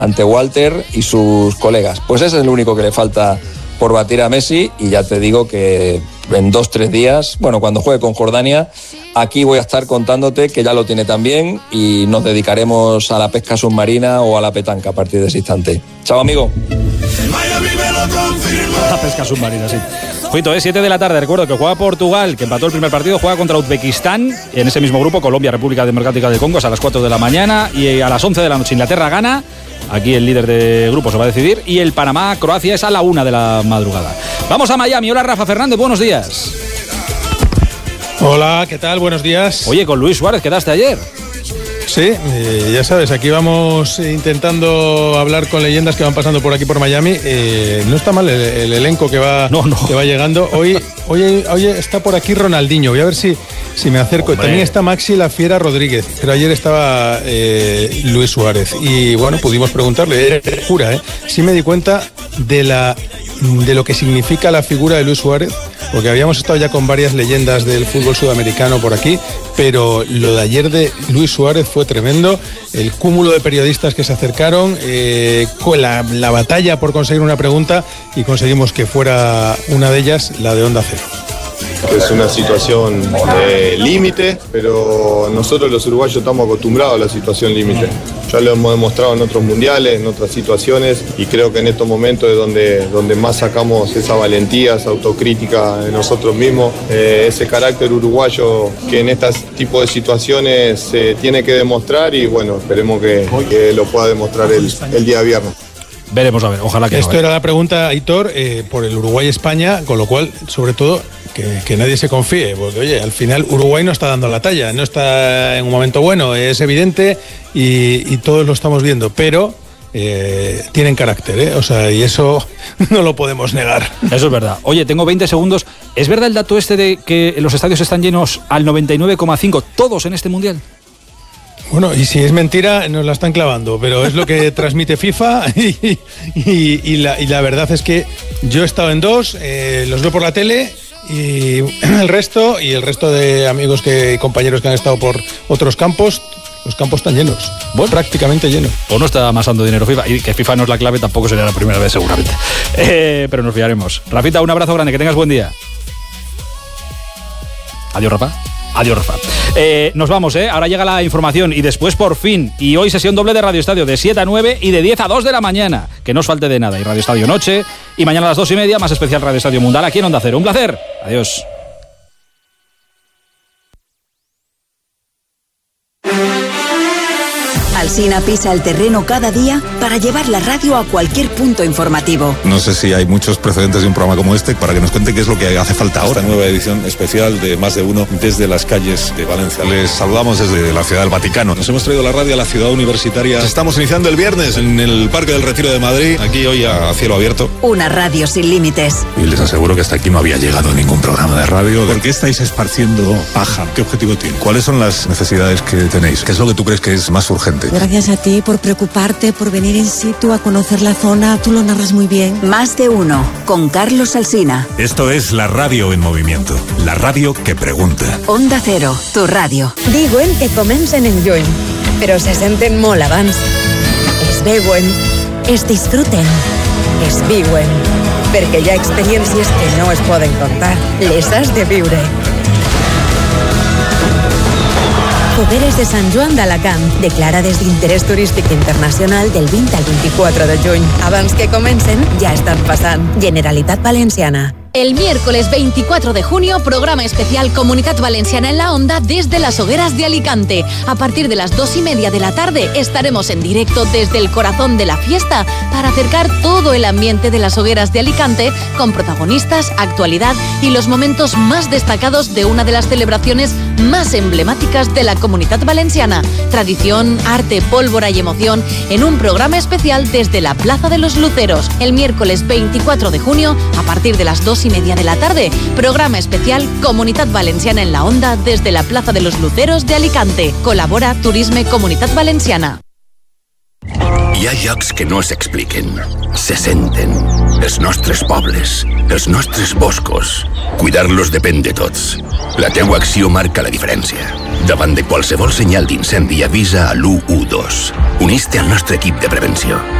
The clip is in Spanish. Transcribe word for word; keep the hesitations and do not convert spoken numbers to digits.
ante Walter y sus colegas. Pues ese es el único que le falta por batir a Messi, y ya te digo que en dos, tres días, bueno, cuando juegue con Jordania, aquí voy a estar contándote que ya lo tiene también, y nos dedicaremos a la pesca submarina o a la petanca a partir de ese instante. Chao, amigo. La pesca submarina, sí. Juito, es siete de la tarde, recuerdo que juega Portugal, que empató el primer partido, juega contra Uzbekistán, en ese mismo grupo, Colombia, República Democrática del Congo, es a las cuatro de la mañana, y a las once de la noche Inglaterra gana. Aquí el líder de grupo se va a decidir, y el Panamá-Croacia es a la una de la madrugada. Vamos a Miami. Hola, Rafa Fernández, buenos días. Hola, ¿qué tal? Buenos días. Oye, con Luis Suárez quedaste ayer. Sí, eh, ya sabes, aquí vamos intentando hablar con leyendas que van pasando por aquí por Miami. Eh, no está mal el, el elenco que va, no, no. que va llegando. Hoy, hoy, hoy está por aquí Ronaldinho. Voy a ver si, si me acerco. Hombre. También está Maxi La Fiera Rodríguez, pero ayer estaba eh, Luis Suárez. Y bueno, pudimos preguntarle, eh, jura, eh, sí me di cuenta de la de lo que significa la figura de Luis Suárez, porque habíamos estado ya con varias leyendas del fútbol sudamericano por aquí, pero lo de ayer de Luis Suárez fue tremendo. El cúmulo de periodistas que se acercaron, eh, con la, la batalla por conseguir una pregunta, y conseguimos que fuera una de ellas la de Onda Cero. Es una situación eh, límite, pero nosotros los uruguayos estamos acostumbrados a la situación límite. Ya lo hemos demostrado en otros mundiales, en otras situaciones, y creo que en estos momentos es donde, donde más sacamos esa valentía, esa autocrítica de nosotros mismos, eh, ese carácter uruguayo que en este tipo de situaciones se eh, tiene que demostrar, y bueno, esperemos que, que lo pueda demostrar el, el día viernes. Veremos, a ver, ojalá que Esto no, era la pregunta, Aitor, eh, por el Uruguay-España, con lo cual, sobre todo, que, que nadie se confíe, porque oye, al final Uruguay no está dando la talla, no está en un momento bueno, es evidente, y, y todos lo estamos viendo, pero eh, tienen carácter, ¿eh? O sea, y eso no lo podemos negar. Eso es verdad. Oye, tengo veinte segundos. ¿Es verdad el dato este de que los estadios están llenos al noventa y nueve coma cinco, todos en este Mundial? Bueno, y si es mentira, nos la están clavando, pero es lo que transmite FIFA, y, y, y, la, y la verdad es que yo he estado en dos, eh, los veo por la tele, y el resto, y el resto de amigos que, y compañeros que han estado por otros campos, los campos están llenos, bueno, prácticamente llenos. O no está amasando dinero FIFA, y que FIFA no es la clave tampoco sería la primera vez seguramente, eh, pero nos fiaremos. Rafita, un abrazo grande, que tengas buen día. Adiós, Rafa. Adiós, Rafa. Eh, nos vamos, ¿eh? Ahora llega la información, y después por fin, y hoy sesión doble de Radio Estadio de siete a nueve y de diez a dos de la mañana. Que no os falte de nada. Y Radio Estadio Noche, y mañana a las dos y media, más especial Radio Estadio Mundial aquí en Onda Cero. Un placer. Adiós. Alsina pisa el terreno cada día para llevar la radio a cualquier punto informativo. No sé si hay muchos precedentes de un programa como este para que nos cuente qué es lo que hace falta ahora. Esta nueva edición especial de Más de Uno desde las calles de Valencia. Les saludamos desde la Ciudad del Vaticano. Nos hemos traído la radio a la ciudad universitaria. Estamos iniciando el viernes en el Parque del Retiro de Madrid, aquí hoy a cielo abierto. Una radio sin límites. Y les aseguro que hasta aquí no había llegado ningún programa de radio. ¿Por qué estáis esparciendo paja? ¿Qué objetivo tiene? ¿Cuáles son las necesidades que tenéis? ¿Qué es lo que tú crees que es más urgente? Gracias a ti por preocuparte, por venir in situ a conocer la zona. Tú lo narras muy bien. Más de Uno, con Carlos Alsina. Esto es la radio en movimiento. La radio que pregunta. Onda Cero, tu radio. Diuen que comencen en lluny, però se senten molt abans. Es veuen, es disfruten, es viuen, perquè hi ha experiències que no es poden contar. Les has de viure. Fogueres de Sant Joan d'Alacant, declarades d'interès turístic internacional del vint al vint-i-quatre de juny. Abans que comencen, ja estan passant. Generalitat Valenciana. El miércoles veinticuatro de junio, programa especial Comunidad Valenciana en la Onda desde las Hogueras de Alicante. A partir de las dos y media de la tarde estaremos en directo desde el corazón de la fiesta para acercar todo el ambiente de las Hogueras de Alicante con protagonistas, actualidad y los momentos más destacados de una de las celebraciones más emblemáticas de la Comunidad Valenciana. Tradición, arte, pólvora y emoción en un programa especial desde la Plaza de los Luceros. El miércoles veinticuatro de junio, a partir de las dos y media de la tarde, programa especial Comunidad Valenciana en la Onda desde la Plaza de los Luceros de Alicante. Colabora Turisme Comunitat Valenciana. Hi ha llocs que no s'expliquen, se senten. Els nostres pobles, els nostres boscos. Cuidar-los depèn de tots. La teua acció marca la diferència. Davant de qualsevol senyal d'incendi avisa a l'u u dos. Unís-te al nostre equip de prevenció.